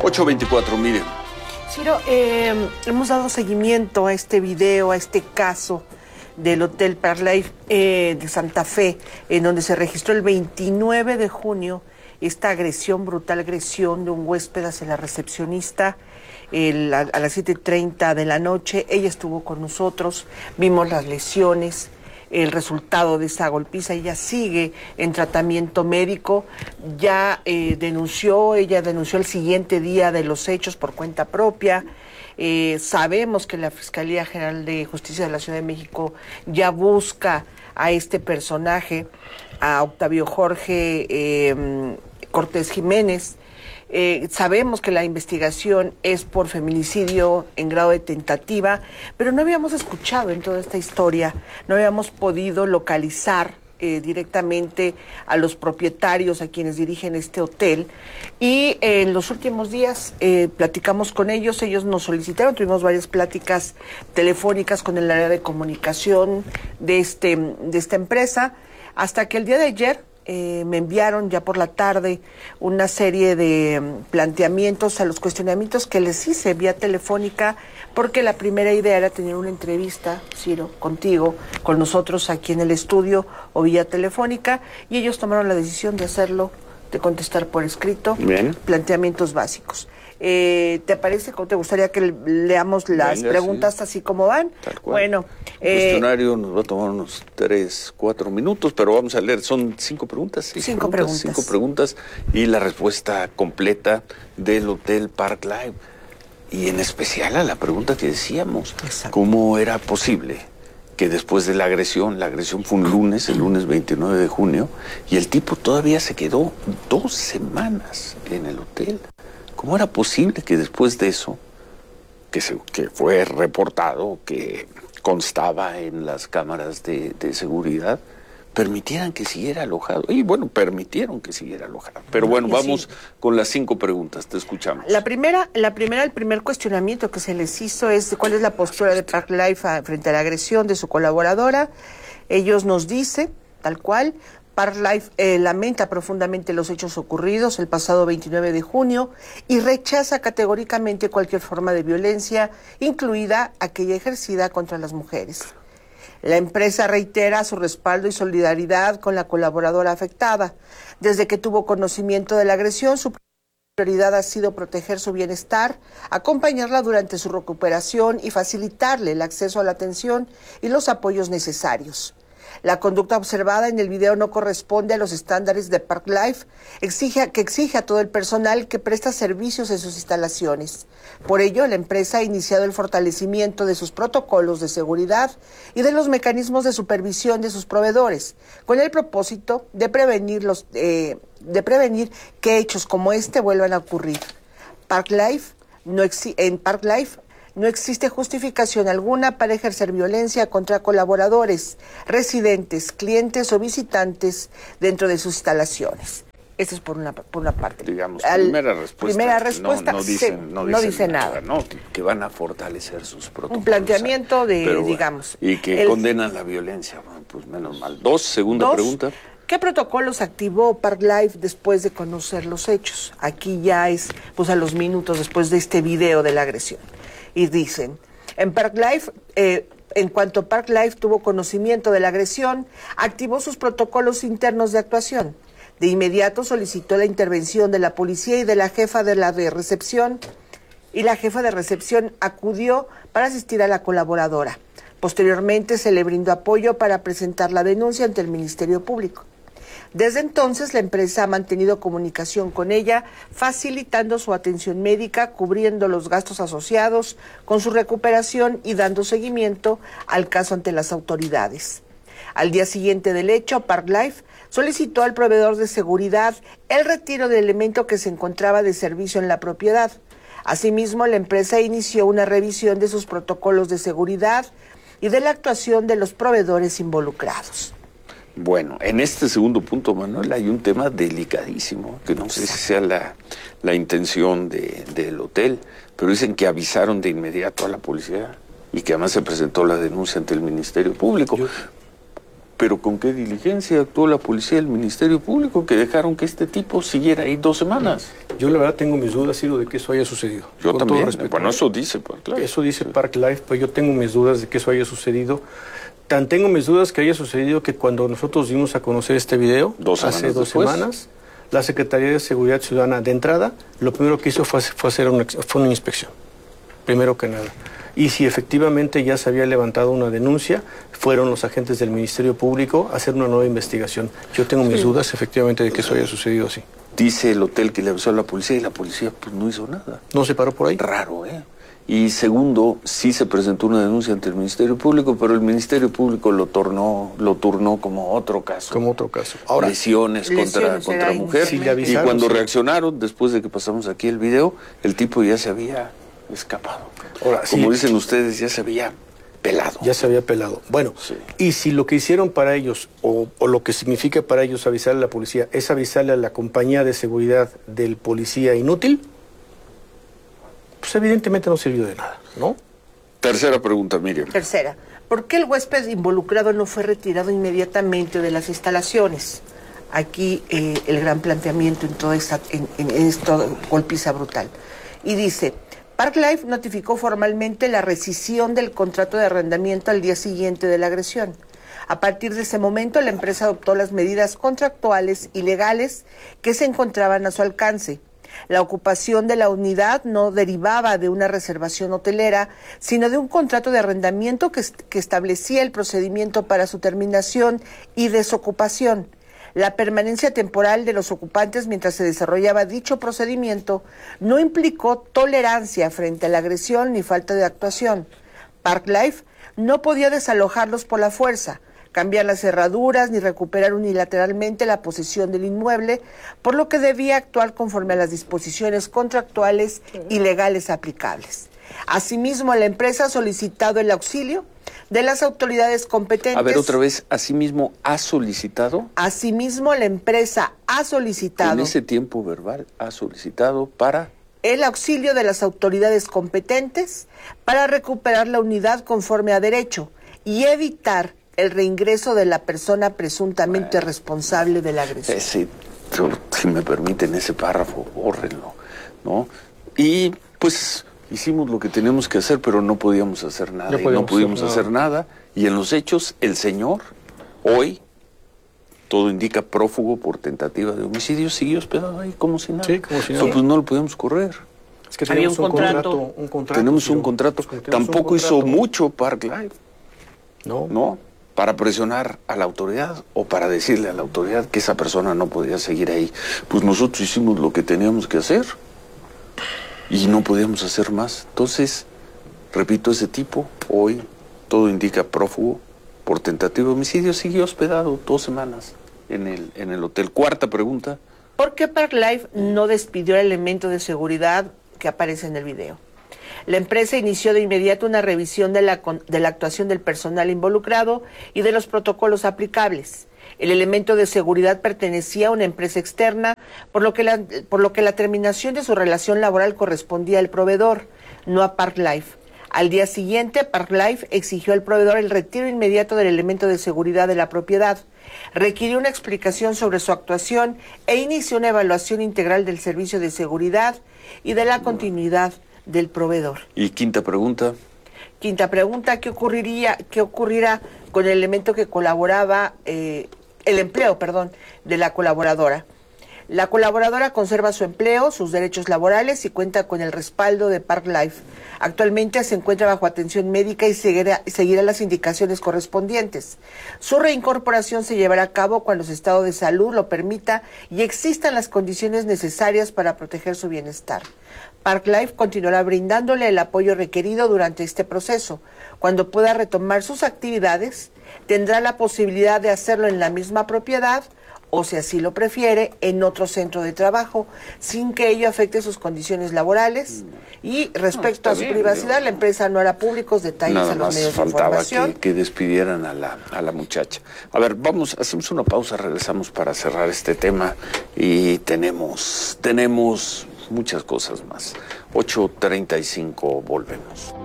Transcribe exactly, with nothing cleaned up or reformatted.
ocho veinticuatro, miren. Ciro, eh, hemos dado seguimiento a este video, a este caso del Hotel Park Life eh, de Santa Fe, en donde se registró el veintinueve de junio esta agresión, brutal agresión de un huésped hacia la recepcionista el, a, a las siete treinta de la noche. Ella estuvo con nosotros, vimos las lesiones, el resultado de esa golpiza. Ella sigue en tratamiento médico, ya eh, denunció, ella denunció el siguiente día de los hechos por cuenta propia. Eh, sabemos que la Fiscalía General de Justicia de la Ciudad de México ya busca a este personaje, a Octavio Jorge eh, Cortés Jiménez. Eh, sabemos que la investigación es por feminicidio en grado de tentativa, pero no habíamos escuchado en toda esta historia, no habíamos podido localizar eh, directamente a los propietarios, a quienes dirigen este hotel, y eh, en los últimos días eh, platicamos con ellos, ellos nos solicitaron, tuvimos varias pláticas telefónicas con el área de comunicación de, este, de esta empresa, hasta que el día de ayer Eh, me enviaron ya por la tarde una serie de um, planteamientos a los cuestionamientos que les hice vía telefónica, porque la primera idea era tener una entrevista, Ciro, contigo, con nosotros aquí en el estudio o vía telefónica, y ellos tomaron la decisión de hacerlo, de contestar por escrito. Bien. Planteamientos básicos. Eh, ¿Te parece, cómo te gustaría que leamos las Venga, preguntas sí. así como van? Tal cual. Bueno, el eh, cuestionario nos va a tomar unos tres, cuatro minutos, pero vamos a leer, son cinco preguntas. Seis cinco preguntas, preguntas. Cinco preguntas y la respuesta completa del Hotel Park Life. Y en especial a la pregunta que decíamos, Exacto. ¿cómo era posible que después de la agresión, la agresión fue un lunes, el lunes veintinueve de junio, y el tipo todavía se quedó dos semanas en el hotel? ¿Cómo era posible que después de eso, que, se, que fue reportado, que constaba en las cámaras de, de seguridad, permitieran que siguiera alojado? Y bueno, permitieron que siguiera alojado. Pero bueno, vamos sí. con las cinco preguntas, te escuchamos. La primera, la primera, el primer cuestionamiento que se les hizo es cuál es la postura de Park Life frente a la agresión de su colaboradora. Ellos nos dicen, tal cual, Park Life eh, lamenta profundamente los hechos ocurridos el pasado veintinueve de junio y rechaza categóricamente cualquier forma de violencia, incluida aquella ejercida contra las mujeres. La empresa reitera su respaldo y solidaridad con la colaboradora afectada. Desde que tuvo conocimiento de la agresión, su prioridad ha sido proteger su bienestar, acompañarla durante su recuperación y facilitarle el acceso a la atención y los apoyos necesarios. La conducta observada en el video no corresponde a los estándares de Park Life, exige, que exige a todo el personal que presta servicios en sus instalaciones. Por ello, la empresa ha iniciado el fortalecimiento de sus protocolos de seguridad y de los mecanismos de supervisión de sus proveedores, con el propósito de prevenir, los, eh, de prevenir que hechos como este vuelvan a ocurrir. Park Life no exi- en Park Life no existe justificación alguna para ejercer violencia contra colaboradores, residentes, clientes o visitantes dentro de sus instalaciones. Esto es por una, por una parte. Digamos, Al, primera respuesta. Primera respuesta, no, no, dicen, sí, no, dicen no dice nada. nada. No, que van a fortalecer sus protocolos. Un planteamiento de, pero, digamos. Y que el, condenan la violencia. Bueno, pues menos mal. Dos, segunda dos, pregunta. ¿Qué protocolos activó Park Life después de conocer los hechos? Aquí ya es, pues a los minutos después de este video de la agresión. Y dicen, en Park Life, eh, en cuanto Park Life tuvo conocimiento de la agresión, activó sus protocolos internos de actuación. De inmediato solicitó la intervención de la policía y de la jefa de la de recepción, y la jefa de recepción acudió para asistir a la colaboradora. Posteriormente se le brindó apoyo para presentar la denuncia ante el Ministerio Público. Desde entonces, la empresa ha mantenido comunicación con ella, facilitando su atención médica, cubriendo los gastos asociados con su recuperación y dando seguimiento al caso ante las autoridades. Al día siguiente del hecho, Park Life solicitó al proveedor de seguridad el retiro del elemento que se encontraba de servicio en la propiedad. Asimismo, la empresa inició una revisión de sus protocolos de seguridad y de la actuación de los proveedores involucrados. Bueno, en este segundo punto, Manuel, hay un tema delicadísimo, que no sé si sea la, la intención de, del hotel, pero dicen que avisaron de inmediato a la policía y que además se presentó la denuncia ante el Ministerio Público. Yo... Pero ¿con qué diligencia actuó la policía y el Ministerio Público que dejaron que este tipo siguiera ahí dos semanas? Yo la verdad tengo mis dudas, Ciro, de que eso haya sucedido. Yo Con también. todo respeto. Bueno, eso dice Park Life. Eso dice Park Life, pues yo tengo mis dudas de que eso haya sucedido. Tan tengo mis dudas que haya sucedido que cuando nosotros dimos a conocer este video, dos hace dos después. semanas, la Secretaría de Seguridad Ciudadana de entrada, lo primero que hizo fue, fue hacer una, fue una inspección, primero que nada. Y si efectivamente ya se había levantado una denuncia, fueron los agentes del Ministerio Público a hacer una nueva investigación. Yo tengo mis sí. dudas efectivamente de que eso haya sucedido así. Dice el hotel que le avisó a la policía y la policía pues no hizo nada. ¿No se paró por ahí? Raro, ¿eh? Y segundo, sí se presentó una denuncia ante el Ministerio Público, pero el Ministerio Público lo tornó, lo turnó como otro caso. Como otro caso. Ahora, lesiones, lesiones contra, contra mujer. Sí, le avisaron, y cuando sí. reaccionaron, después de que pasamos aquí el video, el tipo ya se había escapado. Ahora, como sí. dicen ustedes, ya se había pelado. Ya se había pelado. Bueno, sí. Y si lo que hicieron para ellos, o, o lo que significa para ellos avisarle a la policía, es avisarle a la compañía de seguridad del policía inútil, pues evidentemente no sirvió de nada, ¿no? Tercera pregunta, Miriam. Tercera. ¿Por qué el huésped involucrado no fue retirado inmediatamente de las instalaciones? Aquí eh, el gran planteamiento en toda esta en, en esta golpiza brutal. Y dice, Park Life notificó formalmente la rescisión del contrato de arrendamiento al día siguiente de la agresión. A partir de ese momento, la empresa adoptó las medidas contractuales y legales que se encontraban a su alcance. La ocupación de la unidad no derivaba de una reservación hotelera, sino de un contrato de arrendamiento que, que establecía el procedimiento para su terminación y desocupación. La permanencia temporal de los ocupantes mientras se desarrollaba dicho procedimiento no implicó tolerancia frente a la agresión ni falta de actuación. Park Life no podía desalojarlos por la fuerza, cambiar las cerraduras ni recuperar unilateralmente la posesión del inmueble, por lo que debía actuar conforme a las disposiciones contractuales y legales aplicables. Asimismo, la empresa ha solicitado el auxilio de las autoridades competentes. A ver, otra vez, ¿asimismo ha solicitado? Asimismo, la empresa ha solicitado. En ese tiempo verbal, ha solicitado para... el auxilio de las autoridades competentes para recuperar la unidad conforme a derecho y evitar el reingreso de la persona presuntamente bueno, responsable de la agresión. Ese, si me permiten ese párrafo, bórrenlo, ¿no? Y pues hicimos lo que teníamos que hacer, pero no podíamos hacer nada. No, y no pudimos hacer, hacer nada. Y en los hechos, el señor, hoy, todo indica prófugo por tentativa de homicidio, siguió hospedado ahí como si nada. Sí, como si nada. So, pues no lo podíamos correr. Es que tenemos un, un, contrato, contrato, un contrato. Tenemos un contrato. Tenemos Tampoco un contrato. Hizo mucho Park Life. No. No. Para presionar a la autoridad o para decirle a la autoridad que esa persona no podía seguir ahí. Pues nosotros hicimos lo que teníamos que hacer y no podíamos hacer más. Entonces, repito, ese tipo, hoy, todo indica prófugo por tentativa de homicidio, siguió hospedado dos semanas en el, en el hotel. Cuarta pregunta. ¿Por qué Park Life no despidió el elemento de seguridad que aparece en el video? La empresa inició de inmediato una revisión de la, de la actuación del personal involucrado y de los protocolos aplicables. El elemento de seguridad pertenecía a una empresa externa, por lo que la, por lo que la terminación de su relación laboral correspondía al proveedor, no a Park Life. Al día siguiente, Park Life exigió al proveedor el retiro inmediato del elemento de seguridad de la propiedad, requirió una explicación sobre su actuación e inició una evaluación integral del servicio de seguridad y de la continuidad del proveedor. Y quinta pregunta. Quinta pregunta, ¿qué ocurriría, qué ocurrirá con el elemento que colaboraba, eh, el empleo, perdón, de la colaboradora? La colaboradora conserva su empleo, sus derechos laborales y cuenta con el respaldo de Park Life. Actualmente se encuentra bajo atención médica y seguirá, seguirá las indicaciones correspondientes. Su reincorporación se llevará a cabo cuando su estado de salud lo permita y existan las condiciones necesarias para proteger su bienestar. Park Life continuará brindándole el apoyo requerido durante este proceso. Cuando pueda retomar sus actividades, tendrá la posibilidad de hacerlo en la misma propiedad o, si así lo prefiere, en otro centro de trabajo, sin que ello afecte sus condiciones laborales. Y respecto no, a su bien, privacidad, yo... la empresa no hará públicos detalles Nada a los más medios de faltaba información. Que, que despidieran a la, a la muchacha. A ver, vamos, hacemos una pausa, regresamos para cerrar este tema y tenemos, tenemos muchas cosas más. ocho treinta y cinco, volvemos.